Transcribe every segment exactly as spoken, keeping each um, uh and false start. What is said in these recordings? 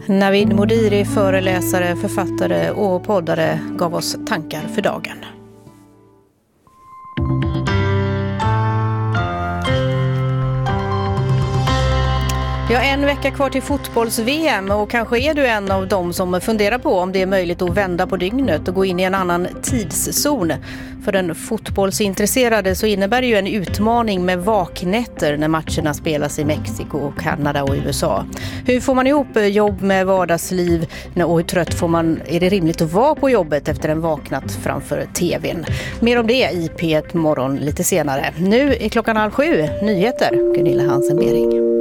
Navid Modiri, föreläsare, författare och poddare, gav oss tankar för dagen. Ja, en vecka kvar till fotbolls-V M och kanske är du en av dem som funderar på om det är möjligt att vända på dygnet och gå in i en annan tidszon. För den fotbollsintresserade så innebär det ju en utmaning med vaknätter när matcherna spelas i Mexiko, Kanada och U S A. Hur får man ihop jobb med vardagsliv och hur trött får man, är det rimligt att vara på jobbet efter en vaknat framför tvn? Mer om det i P ett morgon lite senare. Nu är klockan halv sju, nyheter, Gunilla Hansen-Bering.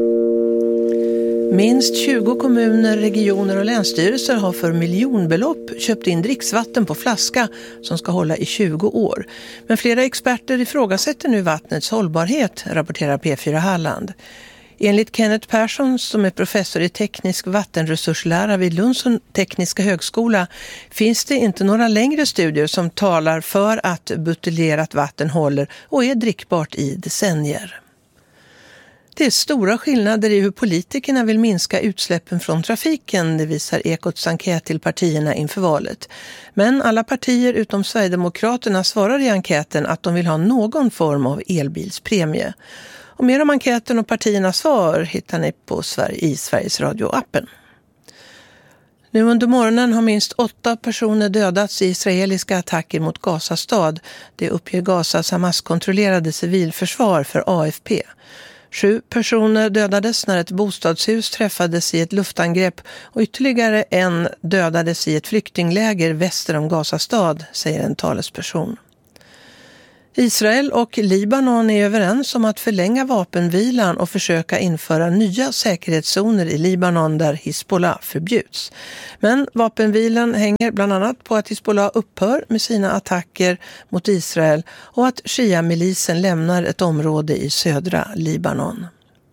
Minst tjugo kommuner, regioner och länsstyrelser har för miljonbelopp köpt in dricksvatten på flaska som ska hålla i tjugo år. Men flera experter ifrågasätter nu vattnets hållbarhet, rapporterar P fyra Halland. Enligt Kenneth Persson, som är professor i teknisk vattenresurslära vid Lunds tekniska högskola, finns det inte några längre studier som talar för att buteljerat vatten håller och är drickbart i decennier. Det är stora skillnader i hur politikerna vill minska utsläppen från trafiken, det visar Ekots enkät till partierna inför valet. Men alla partier utom Sverigedemokraterna svarar i enkäten att de vill ha någon form av elbilspremie. Och mer om enkäten och partiernas svar hittar ni på Sverige, i Sveriges Radio-appen. Nu under morgonen har minst åtta personer dödats i israeliska attacker mot Gaza stad. Det uppger Gazas Hamas-kontrollerade civilförsvar för A F P. Sju personer dödades när ett bostadshus träffades i ett luftangrepp och ytterligare en dödades i ett flyktingläger väster om Gaza stad, säger en talesperson. Israel och Libanon är överens om att förlänga vapenvilan och försöka införa nya säkerhetszoner i Libanon där Hizbollah förbjuds. Men vapenvilan hänger bland annat på att Hizbollah upphör med sina attacker mot Israel och att Shia-milisen lämnar ett område i södra Libanon.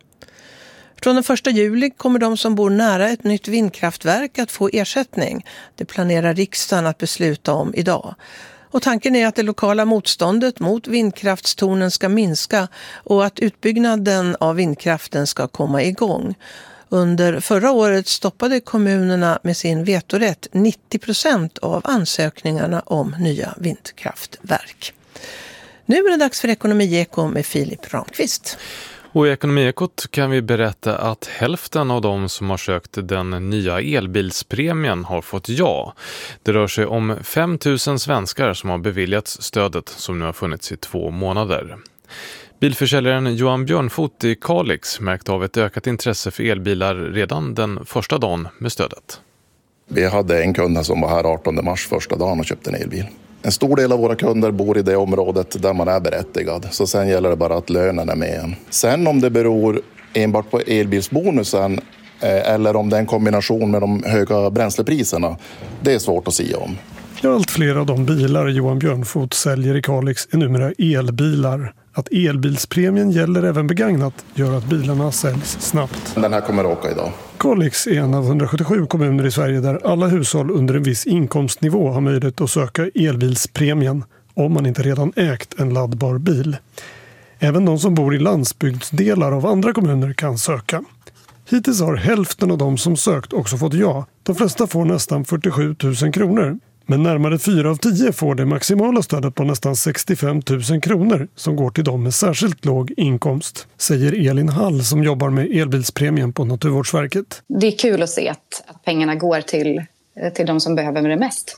Från den första juli kommer de som bor nära ett nytt vindkraftverk att få ersättning. Det planerar riksdagen att besluta om idag. Och tanken är att det lokala motståndet mot vindkraftstornen ska minska och att utbyggnaden av vindkraften ska komma igång. Under förra året stoppade kommunerna med sin vetorätt nittio procent av ansökningarna om nya vindkraftverk. Nu är det dags för Ekonomieko med Filip Ramqvist. Och i Ekonomiekot kan vi berätta att hälften av de som har sökt den nya elbilspremien har fått ja. Det rör sig om fem tusen svenskar som har beviljats stödet som nu har funnits i två månader. Bilförsäljaren Johan Björnfot i Kalix märkte av ett ökat intresse för elbilar redan den första dagen med stödet. Vi hade en kund som var här artonde mars första dagen och köpte en elbil. En stor del av våra kunder bor i det området där man är berättigad. Så sen gäller det bara att lönen är med en. Sen om det beror enbart på elbilsbonusen eller om det är en kombination med de höga bränslepriserna, det är svårt att säga om. Allt fler av de bilar Johan Björnfot säljer i Kalix är numera elbilar. Att elbilspremien gäller även begagnat gör att bilarna säljs snabbt. Den här kommer att åka idag. Kalix är en av hundrasjuttiosju kommuner i Sverige där alla hushåll under en viss inkomstnivå har möjlighet att söka elbilspremien om man inte redan ägt en laddbar bil. Även de som bor i landsbygdsdelar av andra kommuner kan söka. Hittills har hälften av de som sökt också fått ja. De flesta får nästan fyrtiosju tusen kronor. Men närmare fyra av tio får det maximala stödet på nästan sextiofem tusen kronor som går till dem med särskilt låg inkomst, säger Elin Hall som jobbar med elbilspremien på Naturvårdsverket. Det är kul att se att, att pengarna går till, till de som behöver det mest.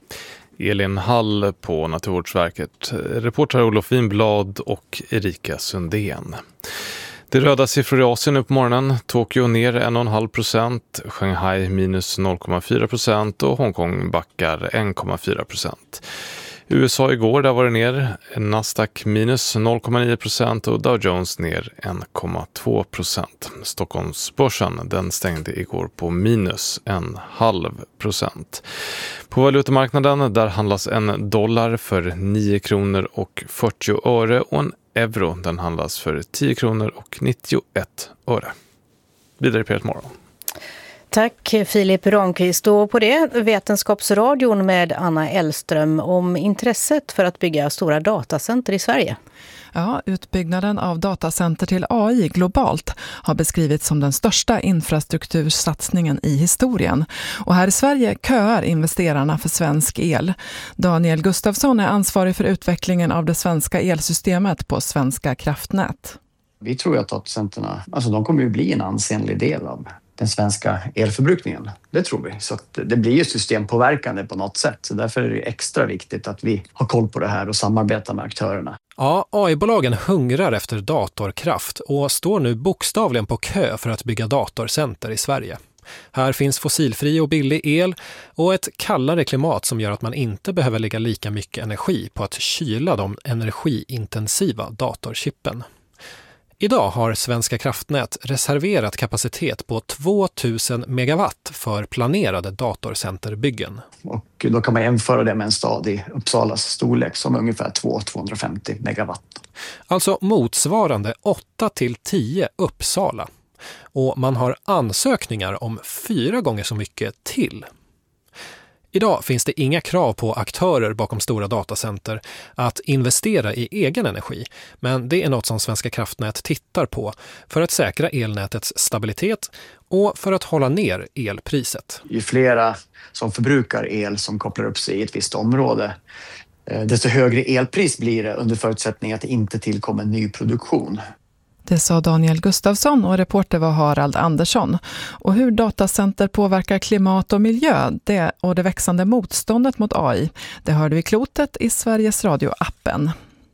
Elin Hall på Naturvårdsverket, reporter Olof Winblad och Erika Sundén. Det röda siffror i Asien upp på morgonen. Tokyo ner en komma fem procent, Shanghai minus noll komma fyra procent och Hongkong backar en komma fyra procent. U S A igår, där var det ner. Nasdaq minus noll komma nio procent och Dow Jones ner en komma två procent. Stockholmsbörsen, den stängde igår på minus en halv procent. På valutamarknaden där handlas en dollar för nio kronor och fyrtio öre och en euro, den handlas för tio kronor och nittioett öre. Vidare på ett morgon. Tack Filip Ramqvist. Och på det Vetenskapsradion med Anna Elström om intresset för att bygga stora datacenter i Sverige. Ja, utbyggnaden av datacenter till A I globalt har beskrivits som den största infrastruktursatsningen i historien. Och här i Sverige köar investerarna för svensk el. Daniel Gustafsson är ansvarig för utvecklingen av det svenska elsystemet på Svenska kraftnät. Vi tror att datacenterna, alltså de kommer ju bli en ansenlig del av den svenska elförbrukningen. Det tror vi. Så att det blir ju systempåverkande på något sätt. Så därför är det extra viktigt att vi har koll på det här och samarbetar med aktörerna. Ja, A I-bolagen hungrar efter datorkraft och står nu bokstavligen på kö för att bygga datorcenter i Sverige. Här finns fossilfri och billig el och ett kallare klimat som gör att man inte behöver lägga lika mycket energi på att kyla de energiintensiva datorchippen. Idag har Svenska kraftnät reserverat kapacitet på tvåtusen megawatt för planerade datorcenterbyggen. Och då kan man jämföra det med en stad i Uppsalas storlek som är ungefär två till tvåhundrafemtio megawatt. Alltså motsvarande åtta till tio Uppsala. Och man har ansökningar om fyra gånger så mycket till. Idag finns det inga krav på aktörer bakom stora datacenter att investera i egen energi, men det är något som Svenska kraftnät tittar på för att säkra elnätets stabilitet och för att hålla ner elpriset. Ju flera som förbrukar el som kopplar upp sig i ett visst område, desto högre elpris blir det under förutsättning att det inte tillkommer ny produktion. Det sa Daniel Gustafsson och reporter var Harald Andersson. Och hur datacenter påverkar klimat och miljö det och det växande motståndet mot A I, det hörde vi klotet i Sveriges Radio-appen.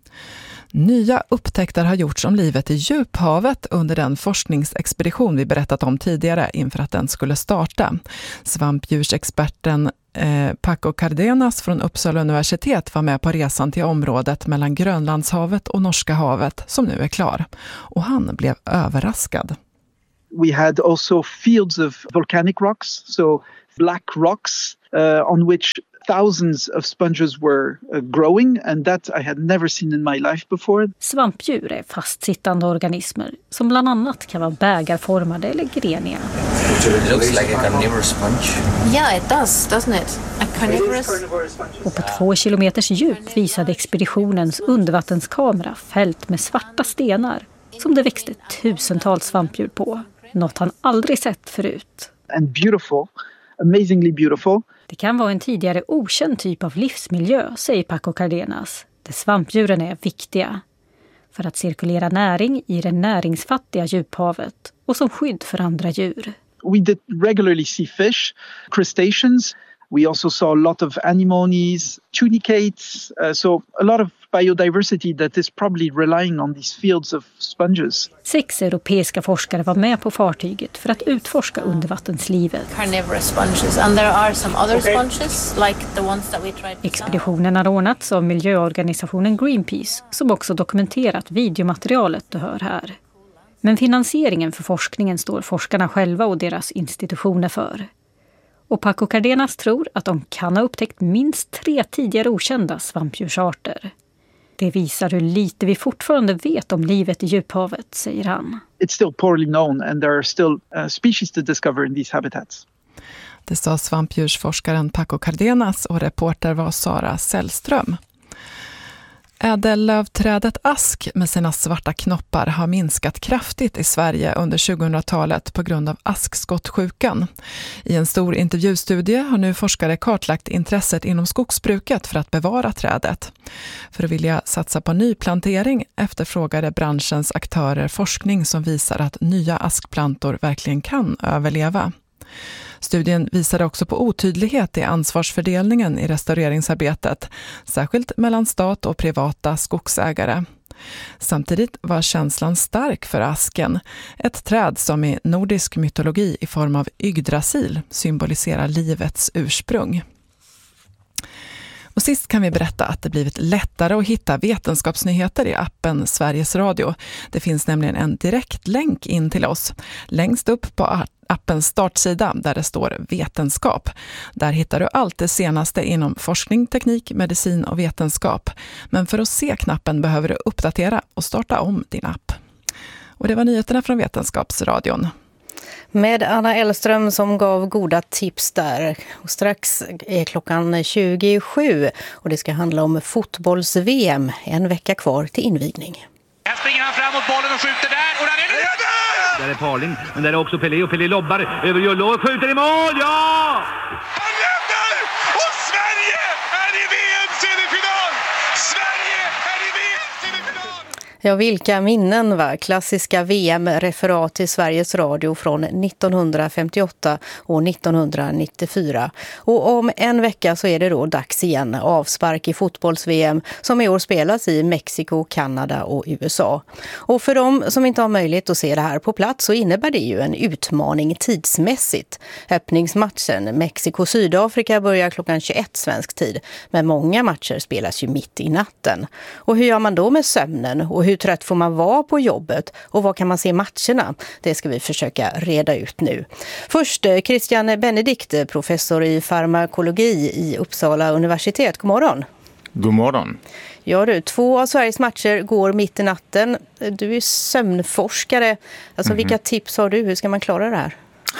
Nya upptäckter har gjorts om livet i djuphavet under den forskningsexpedition vi berättat om tidigare inför att den skulle starta. Svampdjursexperten eh, Paco Cardenas från Uppsala universitet var med på resan till området mellan Grönlandshavet och Norska havet som nu är klar. Och han blev överraskad. We had also fields of volcanic rocks, so black rocks uh, on which thousands of sponges were uh, growing, and that I had never seen in my life before. Svampdjur är fastsittande organismer som bland annat kan vara bägarformade eller greniga. It looks like a carnivorous sponge. Yeah, it does, doesn't it? A carnivorous. Och på två kilometers djup visade expeditionens undervattenskamera fält med svarta stenar som det växte tusentals svampdjur på. Något han aldrig sett förut. And beautiful, amazingly beautiful. Det kan vara en tidigare okänd typ av livsmiljö, säger Paco Cardenas. Där svampdjuren är viktiga för att cirkulera näring i det näringsfattiga djuphavet och som skydd för andra djur. We did regularly see fish, crustaceans. We also saw a lot of anemones, tunicates, uh, so a lot of biodiversity that is probably relying on these fields of sponges. Sex europeiska forskare var med på fartyget för att utforska undervattenslivet. Carnivorous sponges, and there are some other sponges like the ones that we tried. Expeditionen har ordnats av miljöorganisationen Greenpeace som också dokumenterat videomaterialet du hör här. Men finansieringen för forskningen står forskarna själva och deras institutioner för. Och Paco Cardenas tror att de kan ha upptäckt minst tre tidigare okända svampdjursarter. Det visar hur lite vi fortfarande vet om livet i djuphavet, säger han. It's still poorly known and there are still uh, species to discover in these habitats. Det sa svampdjursforskaren Paco Cardenas och reporter var Sara Sällström. Ädellövträdet ask med sina svarta knoppar har minskat kraftigt i Sverige under tjugohundratalet på grund av askskottsjukan. I en stor intervjustudie har nu forskare kartlagt intresset inom skogsbruket för att bevara trädet. För att vilja satsa på nyplantering efterfrågade branschens aktörer forskning som visar att nya askplantor verkligen kan överleva. Studien visade också på otydlighet i ansvarsfördelningen i restaureringsarbetet, särskilt mellan stat och privata skogsägare. Samtidigt var känslan stark för asken, ett träd som i nordisk mytologi i form av Yggdrasil symboliserar livets ursprung. Och sist kan vi berätta att det blivit lättare att hitta vetenskapsnyheter i appen Sveriges Radio. Det finns nämligen en direktlänk in till oss. Längst upp på appens startsida där det står vetenskap. Där hittar du allt det senaste inom forskning, teknik, medicin och vetenskap. Men för att se knappen behöver du uppdatera och starta om din app. Och det var nyheterna från Vetenskapsradion. Med Anna Elström som gav goda tips där. Och strax är klockan tjugosju och det ska handla om fotbolls-V M. En vecka kvar till invigning. Här springer han fram mot bollen och skjuter där. Och där är det! Där är Parling, men där är också Pelé och Pelé lobbar över Jollo och skjuter i mål. Ja! Han räddar! Och Sverige är i V M-semifinal! Sverige är i V M-semifinal! Ja, vilka minnen va? Klassiska V M-referat till Sveriges Radio från nittonhundrafemtioåtta och nittonhundranittiofyra. Och om en vecka så är det då dags igen. Avspark i fotbolls-V M som i år spelas i Mexiko, Kanada och U S A. Och för de som inte har möjlighet att se det här på plats så innebär det ju en utmaning tidsmässigt. Öppningsmatchen Mexiko-Sydafrika börjar klockan tjugoett svensk tid. Men många matcher spelas ju mitt i natten. Och hur gör man då med sömnen och hur trött får man vara på jobbet och vad kan man se matcherna? Det ska vi försöka reda ut nu. Först Christian Benedikt, professor i farmakologi i Uppsala universitet. God morgon. God morgon. Ja du, två av Sveriges matcher går mitt i natten. Du är sömnforskare. Alltså mm-hmm. Vilka tips har du? Hur ska man klara det här?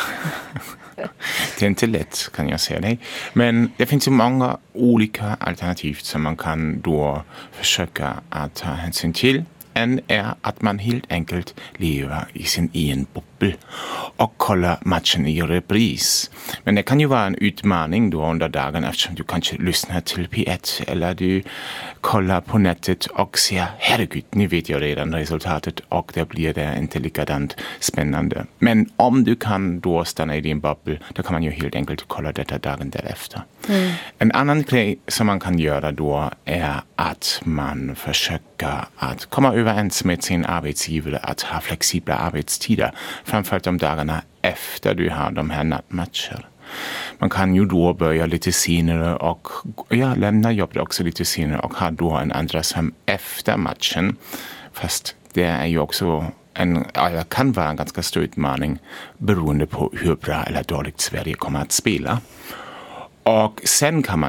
Det är inte lätt kan jag säga dig. Men det finns ju många olika alternativ som man kan då försöka att ta hänsyn till. En är att man helt enkelt lever i sin egen bubbel och kollar matchen i repris. Men det kan ju vara en utmaning då under dagen eftersom du kanske lyssnar till P ett eller du kollar på nätet och ser herregud, nu vet jag redan resultatet och det blir det inte likadant spännande. Men om du kan då stanna i din bubbel, då kan man ju helt enkelt kolla detta dagen därefter. Mm. En annan grej som man kan göra då är att man försöker att komma överens med sin arbetsgivare att ha flexibla arbetstider. Framförallt de dagarna efter du har de här nattmatcher. Man kan ju då börja lite senare och ja, lämna jobbet också lite senare och ha då en andra som efter matchen. Fast det är ju också en, ja, kan vara en ganska stor utmaning beroende på hur bra eller dåligt Sverige kommer att spela. Och sen kan man